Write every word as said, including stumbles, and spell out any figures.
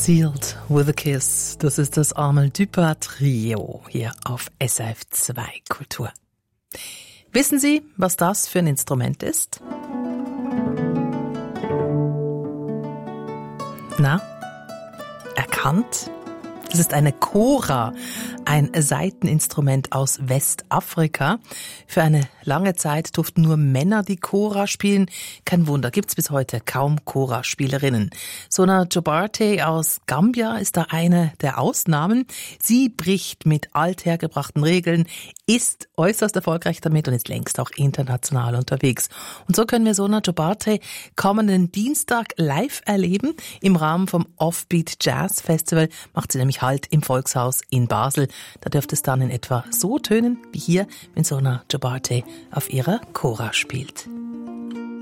Sealed with a Kiss. Das ist das Armel Dupas Trio hier auf S R F zwei Kultur. Wissen Sie, was das für ein Instrument ist? Na, erkannt? Das ist eine Kora, ein Saiteninstrument aus Westafrika. Für eine lange Zeit durften nur Männer die Kora spielen. Kein Wunder, gibt's bis heute kaum Kora-Spielerinnen. Sona Jobarte aus Gambia ist da eine der Ausnahmen. Sie bricht mit althergebrachten Regeln, ist äußerst erfolgreich damit und ist längst auch international unterwegs. Und so können wir Sona Jobarte kommenden Dienstag live erleben. Im Rahmen vom Offbeat Jazz Festival macht sie nämlich Halt im Volkshaus in Basel. Da dürfte es dann in etwa so tönen wie hier, wenn Sona Jobarte auf ihrer Kora spielt.